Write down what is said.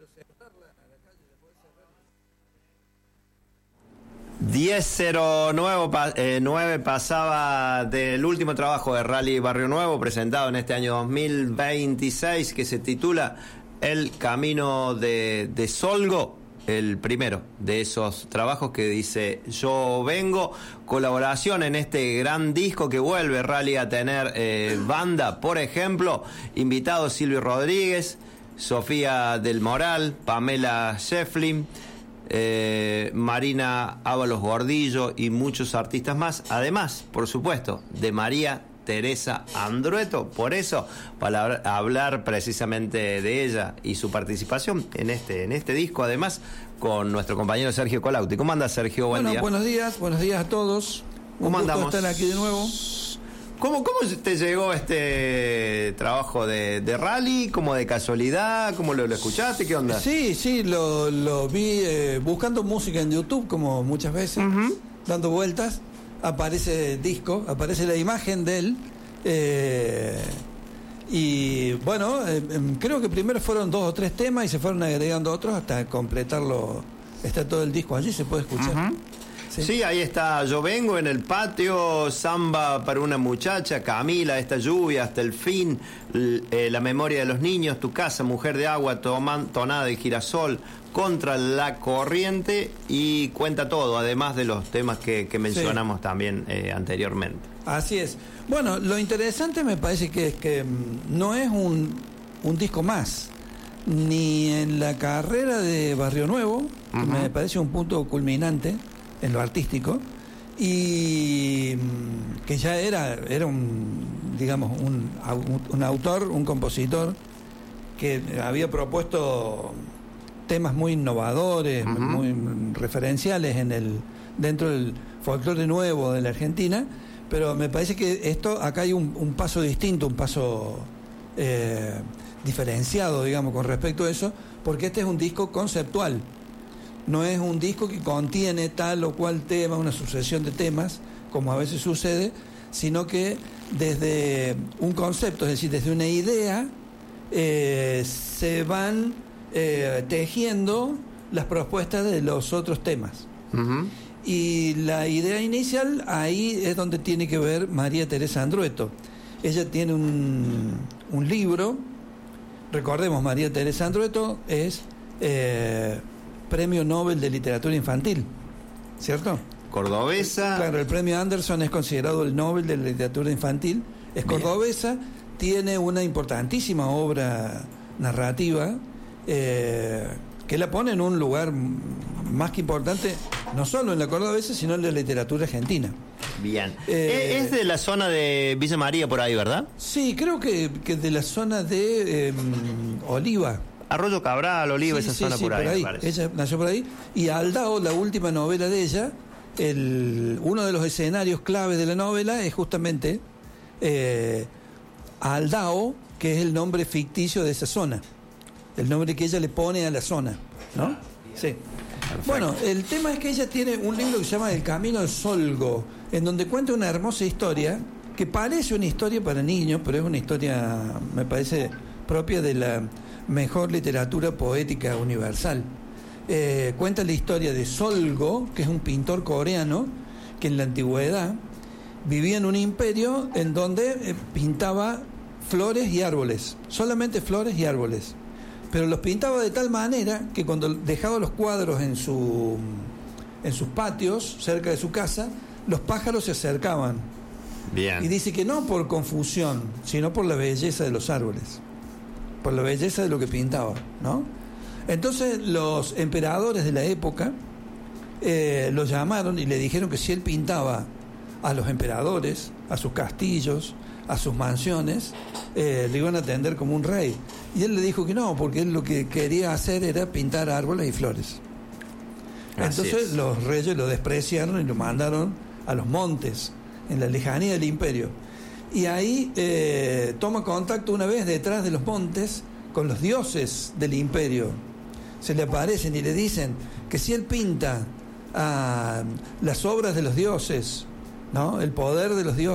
10:09 pasaba del último trabajo de Rally Barrio Nuevo, presentado en este año 2026, que se titula El Camino de Solgo, el primero de esos trabajos que dice Yo Vengo, colaboración en este gran disco que vuelve Rally a tener banda, por ejemplo, invitados Silvio Rodríguez, Sofía del Moral, Pamela Shefflin, Marina Ábalos Gordillo y muchos artistas más, además, por supuesto, de María Teresa Andrueto. Por eso, para hablar precisamente de ella y su participación en este disco, además, con nuestro compañero Sergio Colauti. ¿Cómo anda, Sergio? Buen día. Buenos días a todos. ¿Cómo andamos? Estar aquí de nuevo. ¿Cómo te llegó este trabajo de Rally? ¿Cómo de casualidad? ¿Cómo lo escuchaste? ¿Qué onda? Sí, lo vi buscando música en YouTube, como muchas veces, dando vueltas. Aparece el disco, aparece la imagen de él. Y bueno, creo que primero fueron 2 o 3 temas y se fueron agregando otros hasta completarlo. Está todo el disco allí, se puede escuchar. Sí, ahí está Yo Vengo, En el Patio, Samba para una Muchacha, Camila, Esta Lluvia, Hasta el Fin, La Memoria de los Niños, Tu Casa, Mujer de Agua, Tonada de Girasol, Contra la Corriente y Cuenta Todo, además de los temas que mencionamos también anteriormente. Así es. Bueno, lo interesante me parece que es que no es un disco más, ni en la carrera de Barrio Nuevo, que me parece un punto culminante en lo artístico, y que ya era un autor, un compositor que había propuesto temas muy innovadores, muy referenciales dentro del folclore nuevo de la Argentina, pero me parece que acá hay un paso distinto, un paso diferenciado, digamos, con respecto a eso, porque este es un disco conceptual. No es un disco que contiene tal o cual tema, una sucesión de temas, como a veces sucede, sino que desde un concepto, es decir, desde una idea, se van tejiendo las propuestas de los otros temas. Y la idea inicial, ahí es donde tiene que ver María Teresa Andrueto. Ella tiene un libro, recordemos, María Teresa Andrueto es Premio Nobel de Literatura Infantil, ¿cierto? Cordobesa. Claro, el premio Anderson es considerado el Nobel de Literatura Infantil. Es cordobesa, tiene una importantísima obra narrativa que la pone en un lugar más que importante, no solo en la cordobesa, sino en la literatura argentina. Bien. Es de la zona de Villa María, por ahí, ¿verdad? Sí, creo que de la zona de Oliva. Arroyo Cabral, Oliva, esa zona por ahí, me parece. Ella nació por ahí. Y Aldao, la última novela de ella, uno de los escenarios claves de la novela es justamente Aldao, que es el nombre ficticio de esa zona. El nombre que ella le pone a la zona, ¿no? Sí. Perfecto. Bueno, el tema es que ella tiene un libro que se llama El Camino de Solgo, en donde cuenta una hermosa historia, que parece una historia para niños, pero es una historia, me parece, propia de la mejor literatura poética universal. Cuenta la historia de Solgo, que es un pintor coreano que en la antigüedad vivía en un imperio en donde pintaba flores y árboles, solamente flores y árboles, pero los pintaba de tal manera que cuando dejaba los cuadros en sus patios, cerca de su casa, los pájaros se acercaban. Bien. Y dice que no por confusión, sino por la belleza de los árboles, por la belleza de lo que pintaba, ¿no? Entonces los emperadores de la época lo llamaron y le dijeron que si él pintaba a los emperadores, a sus castillos, a sus mansiones, le iban a atender como un rey. Y él le dijo que no, porque él lo que quería hacer era pintar árboles y flores. Entonces los reyes lo despreciaron y lo mandaron a los montes, en la lejanía del imperio. Y ahí toma contacto una vez detrás de los montes con los dioses del imperio. Se le aparecen y le dicen que si él pinta las obras de los dioses, ¿no?, el poder de los dioses,